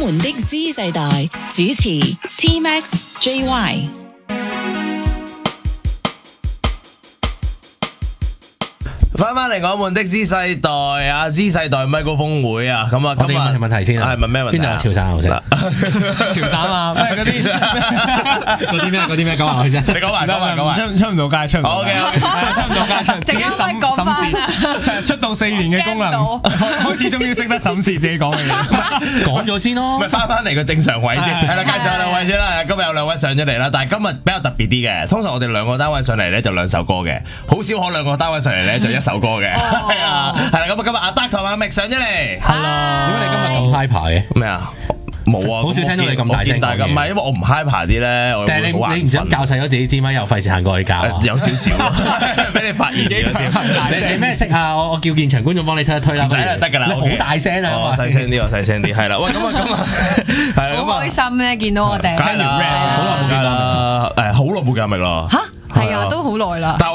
們的 Z 世代主持 T-Max、JY。 翻嚟我們的 Z 世代啊 ，Z 世代咪高峰會啊，咁啊， 我哋問題先啊， 係問咩問題？ 邊度有潮汕好食？ 潮汕啊，咩嗰啲嗰啲咩講下佢先。 你講埋， 出唔到街，出唔到街， OK， 出唔到街，自己審視，出道4年嘅功能，開始終於識得審視自己講嘅嘢， 講咗先咯。 咪翻嚟個正常位先，係啦，介紹下兩位先啦。今日有兩位上咗嚟啦，但係今日比較特別啲嘅，通常我哋兩個單位上嚟咧就2首歌嘅，好少可兩個單位上嚟咧就1首歌嘅，係啊，係啦，咁啊今日阿德同阿明上咗嚟 ，Hello，點解你今日咁 hyper 嘅？ 咩啊？冇啊， 好少聽到你咁大聲講嘢。 唔係因為我唔 hyper 啲咧， 但係你唔想教細咗自己支咪，又費事行過去教啊？ 有少少咯，俾你發現嘅。 你咩色啊？我叫現場觀眾幫你推一推啦。 得㗎啦， 你好大聲啊！ 我細聲啲，係啦。喂，咁啊，係啦， 好開心咧，見到我哋。 好耐冇見啦，好耐冇見阿明咯。 嚇，係啊，都好耐啦。